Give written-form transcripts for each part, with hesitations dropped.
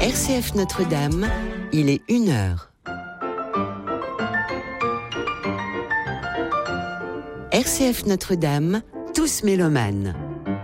RCF Notre-Dame, il est 1h. RCF Notre-Dame, tous mélomanes.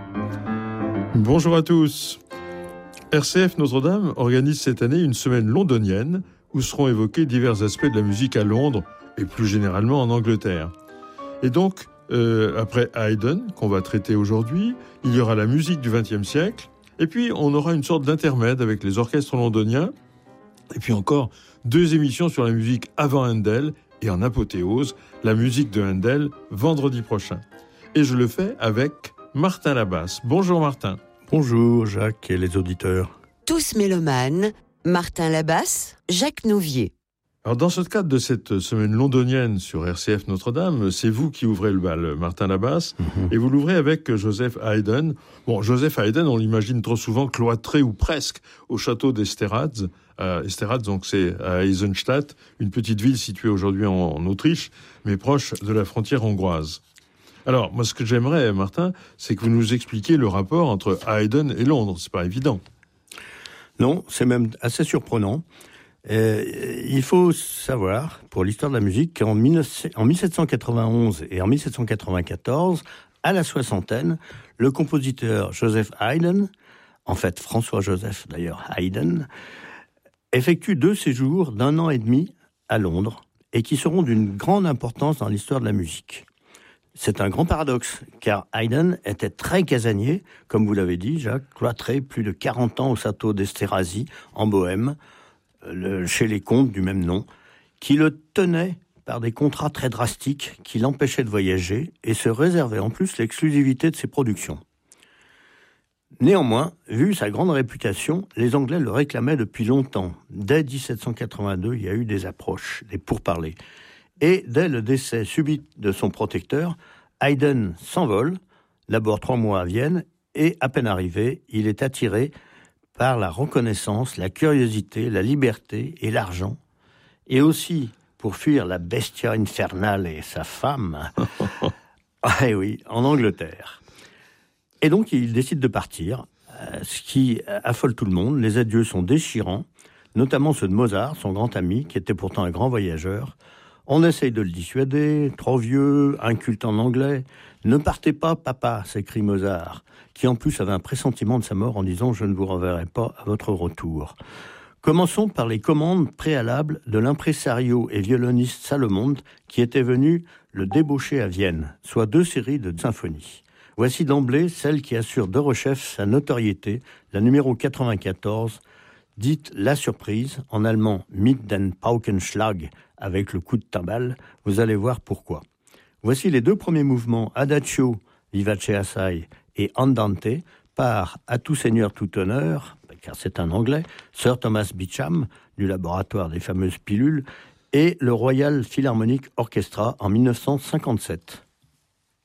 Bonjour à tous. RCF Notre-Dame organise cette année une semaine londonienne où seront évoqués divers aspects de la musique à Londres et plus généralement en Angleterre. Et donc, après Haydn, qu'on va traiter aujourd'hui, il y aura la musique du XXe siècle, et puis on aura une sorte d'intermède avec les orchestres londoniens, et puis encore 2 émissions sur la musique avant Handel, et en apothéose, la musique de Handel, vendredi prochain. Et je le fais avec Martin Labasse. Bonjour Martin. Bonjour Jacques et les auditeurs. Tous mélomanes, Martin Labasse, Jacques Nouvier. Alors dans ce cadre de cette semaine londonienne sur RCF Notre-Dame, c'est vous qui ouvrez le bal, Martin Labasse, et vous l'ouvrez avec Joseph Haydn. Bon, Joseph Haydn, on l'imagine trop souvent cloîtré ou presque au château d'Esterházy. Esterházy, donc c'est à Eisenstadt, une petite ville située aujourd'hui en Autriche, mais proche de la frontière hongroise. Alors, moi ce que j'aimerais, Martin, c'est que vous nous expliquiez le rapport entre Haydn et Londres. C'est pas évident. Non, c'est même assez surprenant. Il faut savoir, pour l'histoire de la musique, qu'en 1791 et en 1794, à la soixantaine, le compositeur Joseph Haydn, en fait François-Joseph d'ailleurs Haydn, effectue 2 séjours d'1 an et demi à Londres et qui seront d'une grande importance dans l'histoire de la musique. C'est un grand paradoxe, car Haydn était très casanier, comme vous l'avez dit, Jacques, cloîtré plus de 40 ans au château d'Esterházy, en Bohême, chez les comtes du même nom, qui le tenaient par des contrats très drastiques qui l'empêchaient de voyager et se réservaient en plus l'exclusivité de ses productions. Néanmoins, vu sa grande réputation, les Anglais le réclamaient depuis longtemps. Dès 1782, il y a eu des approches, des pourparlers. Et dès le décès subit de son protecteur, Haydn s'envole, d'abord 3 mois à Vienne, et à peine arrivé, il est attiré par la reconnaissance, la curiosité, la liberté et l'argent, et aussi pour fuir la bestia infernale et sa femme, ah oui, en Angleterre. Et donc il décide de partir, ce qui affole tout le monde. Les adieux sont déchirants, notamment ceux de Mozart, son grand ami, qui était pourtant un grand voyageur. On essaye de le dissuader, trop vieux, inculte en anglais. « Ne partez pas, papa », s'écrie Mozart, qui en plus avait un pressentiment de sa mort en disant « Je ne vous reverrai pas à votre retour ». Commençons par les commandes préalables de l'impresario et violoniste Salomon, qui était venu le débaucher à Vienne, soit 2 séries de symphonies. Voici d'emblée celle qui assure de rechef sa notoriété, la numéro 94, dite La Surprise, en allemand Mit den Paukenschlag, avec le coup de timbale. Vous allez voir pourquoi. Voici les 2 premiers mouvements, Adagio, Vivace assai, et Andante, par À tout seigneur, tout honneur, car c'est un anglais, Sir Thomas Beecham, du laboratoire des fameuses pilules, et le Royal Philharmonic Orchestra en 1957.